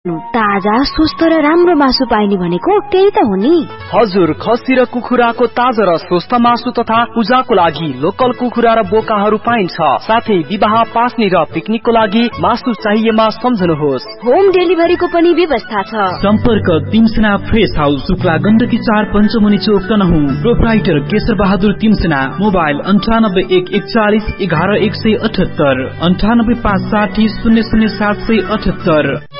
ताजा स्वस्थ र राम्रो मासु पाइने भनेको त्यही त हो नि। हजुर, खसी र कुखुराको ताजा र स्वस्थ मासु तथा पूजाको लागि लोकल कुखुरा र बोकाहरू पाइन्छ। साथै विवाह, पास्ने र पिकनिकको लागि मासु चाहिएमा सम्झनुहोस्। होम डेलिभरीको पनि व्यवस्था छ। सम्पर्क तिमसेना फ्रेस हाउस, शुक्ला गण्डकी 4 पञ्चमुनि चोक तनहुँ। प्रोप्राइटर केशर बहादुर तिमसेना। मोबाइल 9814411178 9856 00 778।